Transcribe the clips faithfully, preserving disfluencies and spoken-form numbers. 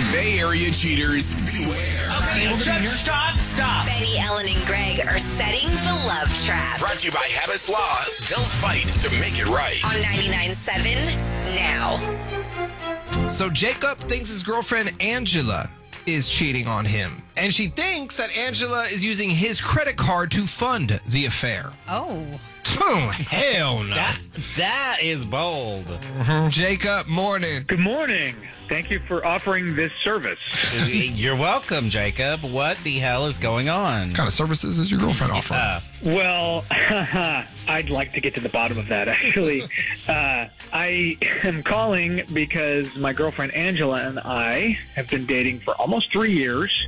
Bay Area cheaters, beware. Okay, well, just stop, stop. Benny, Ellen, and Greg are setting the love trap. Brought to you by Habits Law. They'll fight to make it right. On ninety-nine point seven now. So Jacob thinks his girlfriend Angela is cheating on him. And she thinks that Angela is using his credit card to fund the affair. Oh. Oh, hell no. That, that is bold. Mm-hmm. Jacob, morning. Good morning. Thank you for offering this service. You're welcome, Jacob. What the hell is going on? What kind of services is your girlfriend offering? Uh, Well, I'd like to get to the bottom of that, actually. Uh, I am calling because my girlfriend Angela and I have been dating for almost three years.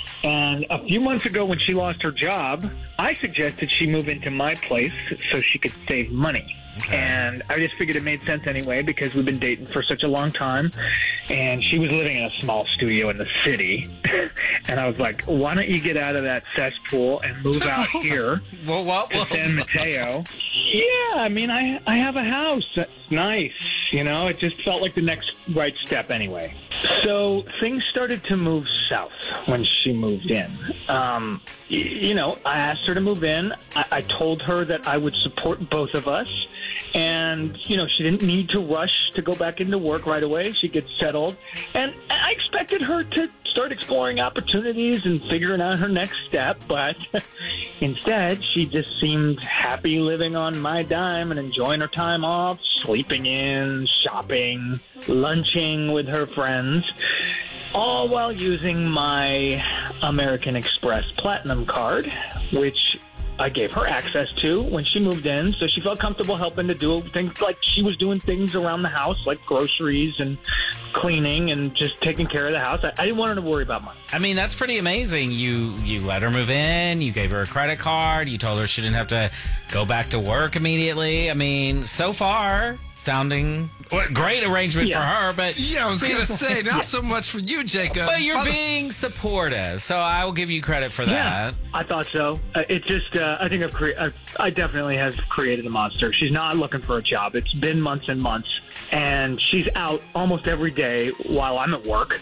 And a few months ago when she lost her job, I suggested she move into my place so she could save money. Okay. And I just figured it made sense anyway because we've been dating for such a long time. And she was living in a small studio in the city. And I was like, why don't you get out of that cesspool and move out here whoa, whoa, whoa. to San Mateo? Yeah, I mean, I, I have a house. That's nice. You know, it just felt like the next right step anyway. So things started to move south when she moved in. Um, y- you know, I asked her to move in. I-, I told her that I would support both of us. And, you know, she didn't need to rush to go back into work right away. She gets settled. And I expected her to start exploring opportunities and figuring out her next step. But instead, she just seemed happy living on my dime and enjoying her time off, sleeping in, shopping, lunching with her friends, all while using my American Express Platinum card, which I gave her access to when she moved in, so she felt comfortable helping to do things like she was doing things around the house, like groceries and cleaning and just taking care of the house. I, I didn't want her to worry about money. I mean, that's pretty amazing. You you let her move in. You gave her a credit card. You told her she didn't have to go back to work immediately. I mean, so far, sounding well, great arrangement Yeah. for her, but Yeah, I was going to say, not so much for you, Jacob. but you're Other- being supportive, so I will give you credit for that. Yeah, I thought so. Uh, it just, uh, I think I've cre- I've, I definitely have created a monster. She's not looking for a job. It's been months and months, and she's out almost every day while I'm at work.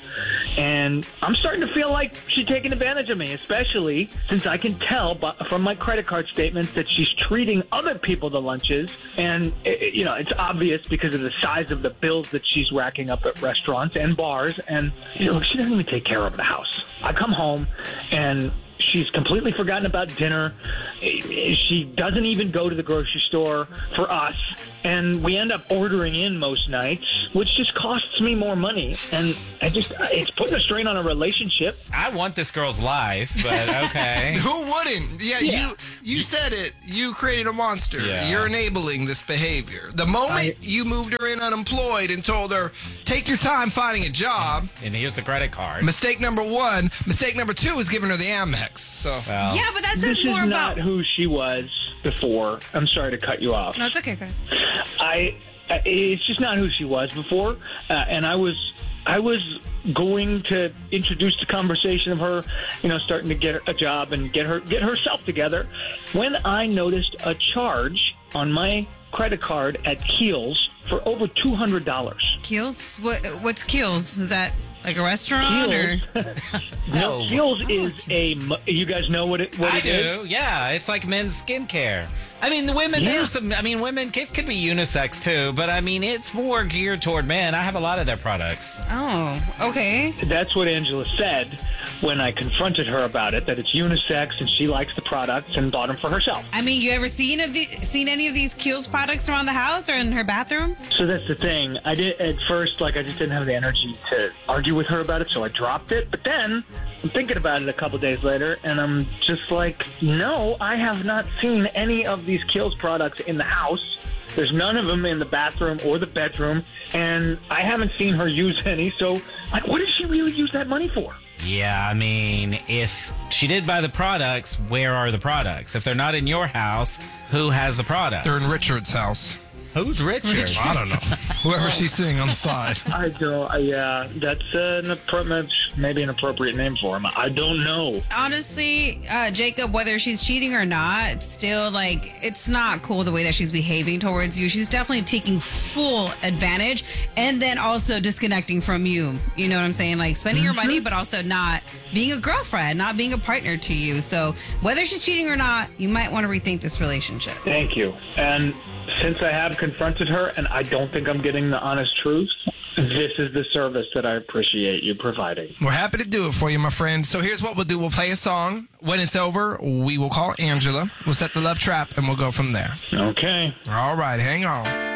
And I'm starting to feel like she's taking advantage of me, especially since I can tell bu- from my credit card statements that she's treating other people to lunches. And, it, you know, it's obvious because of the size of the bills that she's racking up at restaurants and bars. And, you know, she doesn't even take care of the house. I come home and she's completely forgotten about dinner. She doesn't even go to the grocery store for us. And we end up ordering in most nights, which just costs me more money. And I just, it's putting a strain on a relationship. I want this girl's life, but okay. Who wouldn't? Yeah, Yeah. you you said it. You created a monster. Yeah. You're enabling this behavior. The moment I- you moved her in unemployed and told her, take your time finding a job, And here's the credit card. mistake number one. Mistake number two is giving her the Amex. So Well, Yeah, but that says This more is about. not who she was before. I'm sorry to cut you off. No, it's okay, Greg. I, I it's just not who she was before, uh, and I was I was going to introduce the conversation of her, you know, starting to get a job and get her get herself together, when I noticed a charge on my credit card at Keels for over two hundred dollars. Keels? What? What's Keels? Is that like a restaurant or? No, Keels is a. mu- You guys know what it what I it is? do. Yeah, it's like men's skincare. I mean, the women, Yeah. there's some, I mean, women, it could be unisex too, but I mean, it's more geared toward men. I have a lot of their products. Oh, okay. That's what Angela said when I confronted her about it, that it's unisex and she likes the products and bought them for herself. I mean, you ever seen of the seen any of these Keels products around the house or in her bathroom? So that's the thing. I did at first, like I just didn't have the energy to argue with her about it, so I dropped it. But then I'm thinking about it a couple days later, and I'm just like, no, I have not seen any of these Kiehl's products in the house. There's none of them in the bathroom or the bedroom, and I haven't seen her use any. So, like, what did she really use that money for? Yeah, I mean, if she did buy the products, where are the products? If they're not in your house, who has the products? they're in Richard's house. Who's Richard? I don't know. Whoever she's sitting on the side. I don't. Uh, yeah, that's uh, an appro- maybe an appropriate name for him. I don't know. Honestly, uh, Jacob, whether she's cheating or not, it's still like it's not cool the way that she's behaving towards you. She's definitely taking full advantage and then also disconnecting from you. You know what I'm saying? Like spending your money, but also not being a girlfriend, not being a partner to you. So whether she's cheating or not, you might want to rethink this relationship. Thank you. And since I have confronted her and I don't think I'm getting the honest truth, this is the service that I appreciate you providing. We're happy to do it for you, my friend. So here's what we'll do. We'll play a song. When it's over, we will call Angela. We'll set the love trap, and we'll go from there. Okay. All right, hang on.